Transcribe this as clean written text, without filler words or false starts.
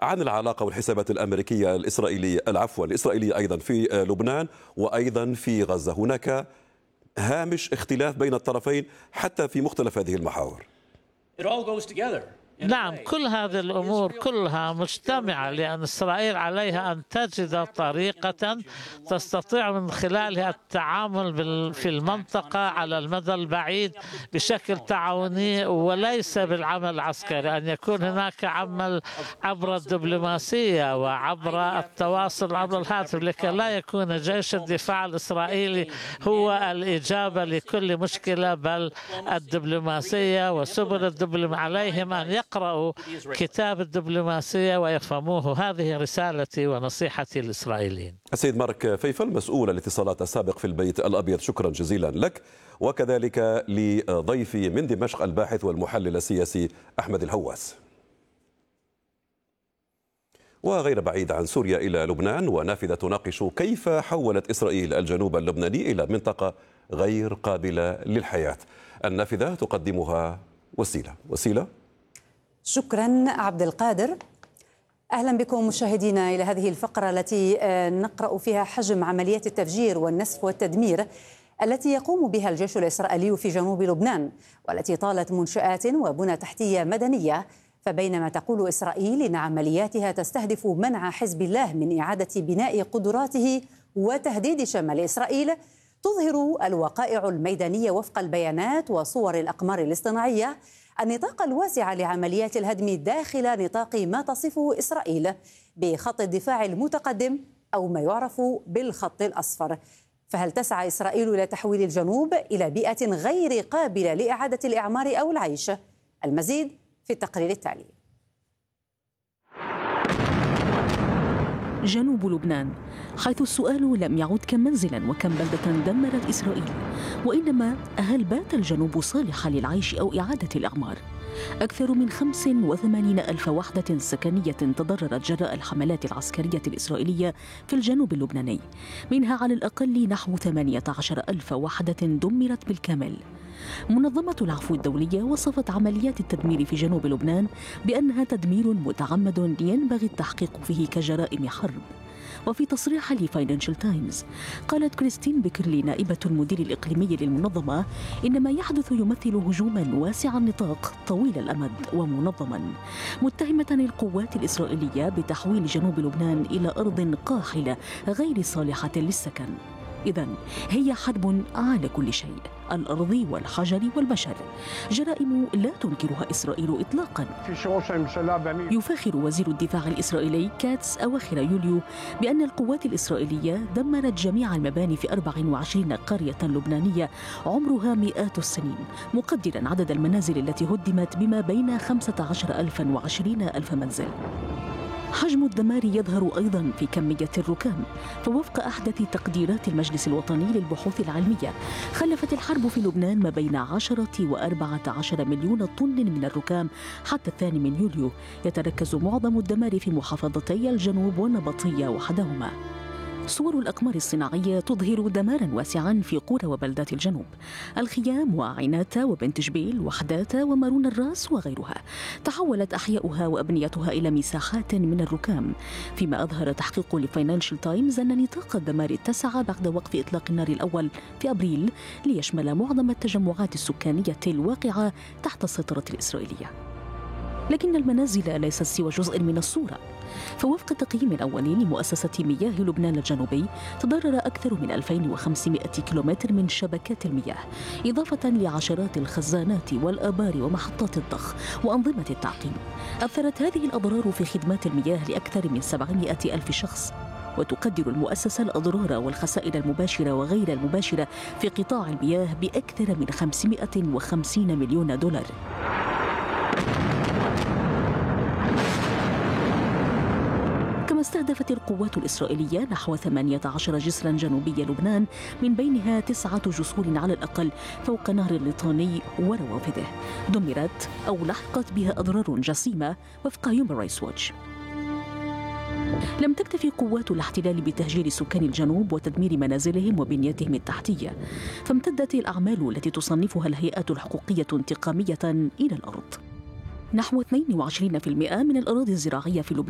عن العلاقة والحسابات الأمريكية الإسرائيلية أيضا في لبنان وأيضا في غزة. هناك هامش اختلاف بين الطرفين حتى في مختلف هذه المحاور. نعم، كل هذه الأمور كلها مجتمعة، لأن إسرائيل عليها أن تجد طريقة تستطيع من خلالها التعامل في المنطقة على المدى البعيد بشكل تعاوني وليس بالعمل العسكري، أن يكون هناك عمل عبر الدبلوماسية وعبر التواصل عبر الهاتف، لكي لا يكون جيش الدفاع الإسرائيلي هو الإجابة لكل مشكلة، بل الدبلوماسية وسبل الدبلوماسية. عليهم أن يقرأوا كتاب الدبلوماسية ويفهموه. هذه رسالتي ونصيحتي للإسرائيليين. السيد مارك فيفل، مسؤول الاتصالات السابق في البيت الأبيض، شكرا جزيلا لك، وكذلك لضيفي من دمشق الباحث والمحلل السياسي أحمد الهواس. وغير بعيد عن سوريا إلى لبنان، ونافذة تناقش كيف حولت إسرائيل الجنوب اللبناني إلى منطقة غير قابلة للحياة. النافذة تقدمها وسيلة. شكرا عبد القادر. أهلا بكم مشاهدينا إلى هذه الفقرة التي نقرأ فيها حجم عمليات التفجير والنسف والتدمير التي يقوم بها الجيش الإسرائيلي في جنوب لبنان، والتي طالت منشآت وبنى تحتية مدنية. فبينما تقول إسرائيل إن عملياتها تستهدف منع حزب الله من إعادة بناء قدراته وتهديد شمال إسرائيل، تظهر الوقائع الميدانية وفق البيانات وصور الأقمار الاصطناعية النطاق الواسع لعمليات الهدم داخل نطاق ما تصفه إسرائيل بخط الدفاع المتقدم أو ما يعرف بالخط الأصفر. فهل تسعى إسرائيل إلى تحويل الجنوب إلى بيئة غير قابلة لإعادة الإعمار أو العيش؟ المزيد في التقرير التالي. جنوب لبنان، حيث السؤال لم يعد كم منزلا وكم بلدة دمرت إسرائيل، وإنما هل بات الجنوب صالحا للعيش أو إعادة الإعمار؟ أكثر من 85 ألف وحدة سكنية تضررت جراء الحملات العسكرية الإسرائيلية في الجنوب اللبناني، منها على الأقل نحو 18 ألف وحدة دمرت بالكامل. منظمة العفو الدولية وصفت عمليات التدمير في جنوب لبنان بأنها تدمير متعمد ينبغي التحقيق فيه كجرائم حرب. وفي تصريح لفاينانشال تايمز قالت كريستين بيكرلي نائبة المدير الإقليمي للمنظمة إن ما يحدث يمثل هجوما واسع النطاق طويل الأمد ومنظما، متهمة القوات الإسرائيلية بتحويل جنوب لبنان إلى أرض قاحلة غير صالحة للسكن. إذن هي حرب على كل شيء، الأرض والحجر والبشر، جرائم لا تنكرها إسرائيل إطلاقا. يفاخر وزير الدفاع الإسرائيلي كاتس أواخر يوليو بأن القوات الإسرائيلية دمرت جميع المباني في 24 قرية لبنانية عمرها مئات السنين، مقدرا عدد المنازل التي هدمت بما بين 15,000 و20,000 منزل. حجم الدمار يظهر أيضا في كمية الركام، فوفق أحدث تقديرات المجلس الوطني للبحوث العلمية خلفت الحرب في لبنان ما بين 10 و14 مليون طن من الركام حتى 2 يوليو، يتركز معظم الدمار في محافظتي الجنوب والنبطية وحدهما. صور الأقمار الصناعية تظهر دمارا واسعا في قرى وبلدات الجنوب، الخيام وعناتة وبنت جبيل وحداتا ومارون الراس وغيرها، تحولت أحياؤها وأبنيتها إلى مساحات من الركام، فيما أظهر تحقيق لفاينانشال تايمز أن نطاق الدمار اتسع بعد وقف إطلاق النار الأول في أبريل ليشمل معظم التجمعات السكانية الواقعة تحت السيطرة الإسرائيلية. لكن المنازل ليست سوى جزء من الصورة، فوفق تقييم أولي لمؤسسة مياه لبنان الجنوبي تضرر أكثر من 2500 كيلومتر من شبكات المياه، إضافة لعشرات الخزانات والآبار ومحطات الضخ وأنظمة التعقيم. أثرت هذه الأضرار في خدمات المياه لأكثر من 700 ألف شخص، وتقدر المؤسسة الأضرار والخسائر المباشرة وغير المباشرة في قطاع المياه بأكثر من 550 مليون دولار. استهدفت القوات الإسرائيلية نحو 18 جسرا جنوبي لبنان، من بينها 9 جسور على الأقل فوق نهر الليطاني وروافده، دمرت أو لحقت بها أضرار جسيمة وفق هيومن رايتس ووتش. لم تكتفي قوات الاحتلال بتهجير سكان الجنوب وتدمير منازلهم وبنيتهم التحتية، فامتدت الأعمال التي تصنفها الهيئات الحقوقية انتقامية إلى الأرض. نحو 22% من الأراضي الزراعية في لبنان